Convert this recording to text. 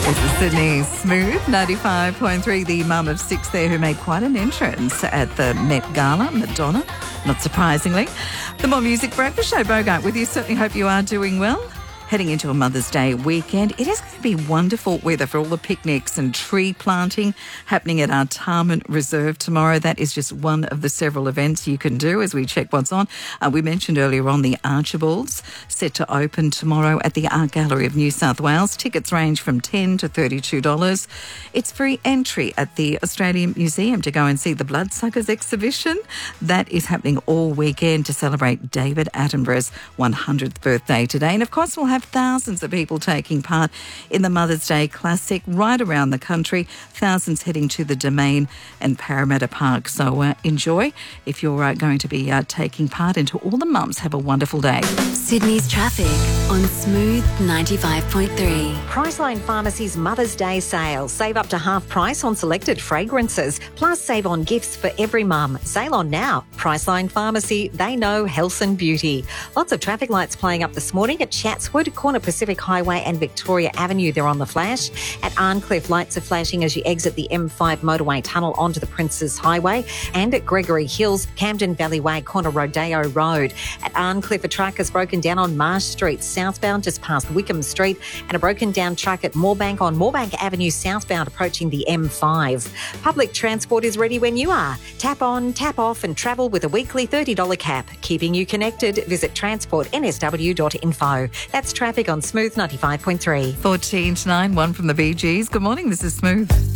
This is Sydney's Smooth 95.3. The mum of six there who made quite an entrance at the Met Gala, Madonna, not surprisingly. The More Music Breakfast Show, Bogart with you. Certainly hope you are doing well. Heading into a Mother's Day weekend, it is going to be wonderful weather for all the picnics and tree planting happening at our Tarman Reserve tomorrow. That is just one of the several events you can do as we check what's on. We mentioned earlier on the Archibalds set to open tomorrow at the Art Gallery of New South Wales. Tickets range from $10 to $32. It's free entry at the Australian Museum to go and see the Bloodsuckers exhibition. That is happening all weekend to celebrate David Attenborough's 100th birthday today. And of course, we'll have thousands of people taking part in the Mother's Day Classic right around the country. Thousands heading to the Domain and Parramatta Park. So enjoy if you're going to be taking part. And to all the mums, have a wonderful day. Sydney's traffic on Smooth 95.3. Priceline Pharmacy's Mother's Day sale. Save up to half price on selected fragrances. Plus save on gifts for every mum. Sale on now. Priceline Pharmacy, they know health and beauty. Lots of traffic lights playing up this morning at Chatswood, corner Pacific Highway and Victoria Avenue. They're on the flash. At Arncliffe, lights are flashing as you exit the M5 motorway tunnel onto the Princes Highway. And at Gregory Hills, Camden Valley Way, corner Rodeo Road. At Arncliffe, a truck has broken down on Marsh Street southbound just past Wickham Street, and a broken down truck at Moorebank on Moorebank Avenue southbound approaching the M5. Public transport is ready when you are. Tap on, tap off and travel with a weekly $30 cap. Keeping you connected, visit transportnsw.info. That's traffic on Smooth 95.3. 14 to 9, one from the Bee Gees. Good morning, this is Smooth.